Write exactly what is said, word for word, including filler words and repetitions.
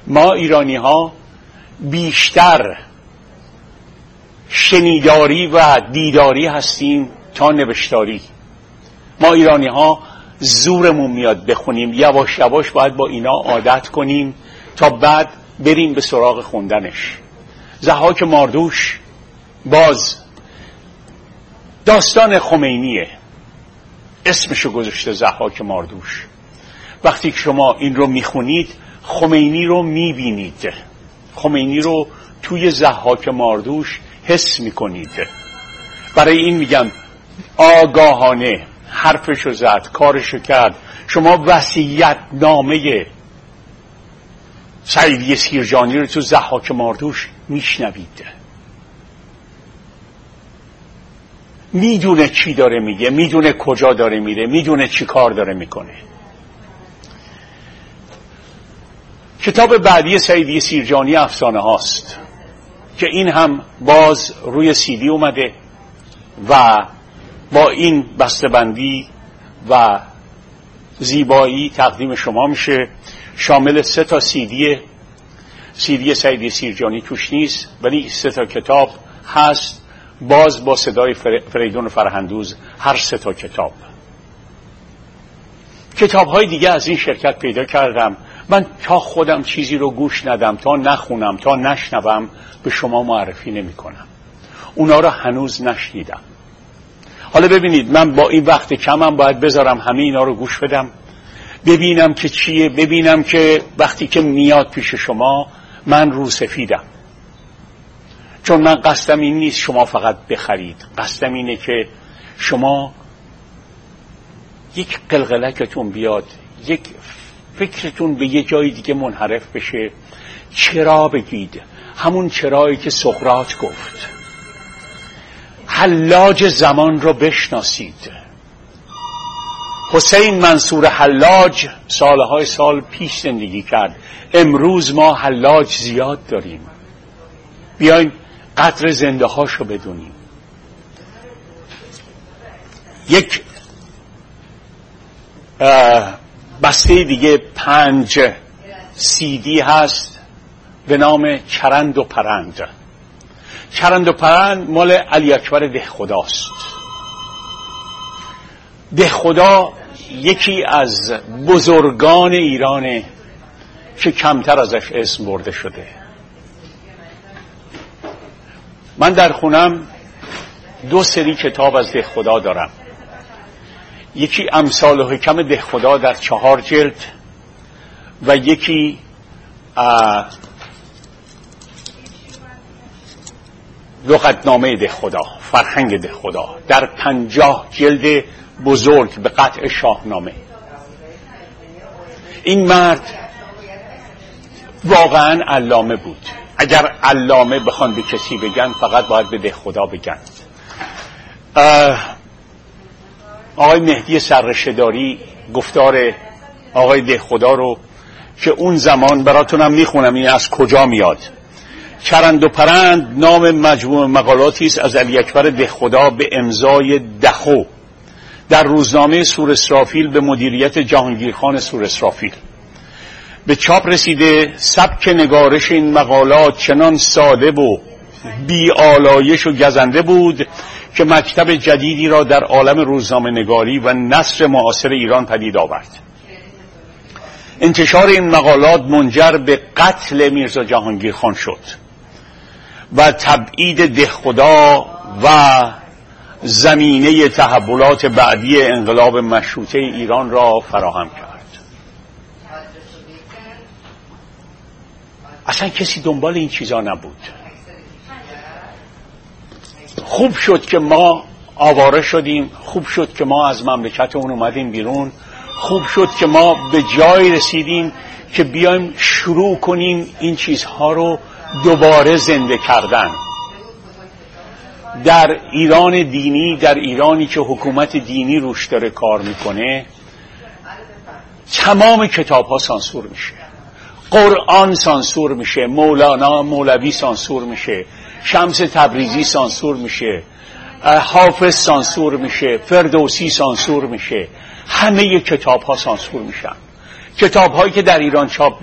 ما ایرانی ها بیشتر شنیداری و دیداری هستیم تا نوشتاری. ما ایرانی ها زورمون میاد بخونیم، یواش یواش باید با اینا عادت کنیم تا بعد بریم به سراغ خوندنش. ضحاک ماردوش باز داستان خمینیه، اسمشو گذاشته ضحاک ماردوش. وقتی که شما این رو میخونید خمینی رو میبینید، خمینی رو توی ضحاک ماردوش حس میکنید. برای این میگم آگاهانه حرفشو زد، کارشو کرد. شما وصیت نامه سعیدی سیرجانی رو تو ضحاک ماردوش میشنوید. میدونه چی داره میگه، میدونه کجا داره میره، میدونه چی کار داره میکنه. کتاب بعدی سعیدی سیرجانی افسانه هاست که این هم باز روی سیدی اومده و با این بسته‌بندی و زیبایی تقدیم شما میشه. شامل سه تا سیدی سیدی سعیدی سیرجانی توش نیست، ولی سه تا کتاب هست، باز با صدای فریدون فرهندوز هر سه تا کتاب. کتاب های دیگه از این شرکت پیدا کردم. من تا خودم چیزی رو گوش ندم، تا نخونم، تا نشنوم به شما معرفی نمی کنم. اونا رو هنوز نشنیدم. حالا ببینید من با این وقت کمم باید بذارم همه اینا رو گوش بدم، ببینم که چیه، ببینم که وقتی که میاد پیش شما من رو سفیدم. چون من قصدم این نیست شما فقط بخرید، قصدم اینه که شما یک قلقلکتون بیاد، یک فکرتون به یه جای دیگه منحرف بشه. چرا بگید، همون چرایی که سقراط گفت. حلاج زمان رو بشناسید. حسین منصور حلاج سالهای سال پیش زندگی کرد. امروز ما حلاج زیاد داریم. بیاین قدر زنده هاشو بدونیم. یک بسته دیگه پنج سیدی هست به نام چرند و پرند. چرند و پرند مال علی اکبر دهخداست. دهخدا یکی از بزرگان ایرانه که کمتر ازش اسم برده شده. من در خونم دو سری کتاب از دهخدا دارم. یکی امثال و حکم دهخدا در چهار جلد و یکی لغتنامه دهخدا، فرهنگ دهخدا در پنجاه جلد بزرگ به قطع شاهنامه. این مرد واقعا علامه بود. اگر علامه بخوان به کسی بگن فقط باید به دهخدا بگن. آقای مهدی سررشته‌داری گفتار آقای دهخدا رو که اون زمان براتونم میخونم این از کجا میاد. چرند و پرند نام مجموع مقالاتی است از علی اکبر دهخدا به امضای دخو در روزنامه سور اسرافیل به مدیریت جهانگیرخان سور اسرافیل. به چاپ رسیده. سبک نگارش این مقالات چنان ساده و بی آلایش و گزنده بود که مکتب جدیدی را در عالم روزنامه نگاری و نثر معاصر ایران پدید آورد. انتشار این مقالات منجر به قتل میرزا جهانگیرخان شد و تبعید دهخدا و زمینه تحولات بعدی انقلاب مشروطه ایران را فراهم کرد. اصلا کسی دنبال این چیزا نبود. خوب شد که ما آواره شدیم، خوب شد که ما از مملکت اون اومدیم بیرون، خوب شد که ما به جای رسیدیم که بیایم شروع کنیم این چیزها رو دوباره زنده کردن. در ایران دینی، در ایرانی که حکومت دینی روش داره کار میکنه، تمام کتاب ها سانسور میشه. قرآن سانسور میشه، مولانا مولوی سانسور میشه، شمس تبریزی سانسور میشه، حافظ سانسور میشه، فردوسی سانسور میشه. همه کتاب ها سانسور میشن. کتاب هایی که در ایران چاپ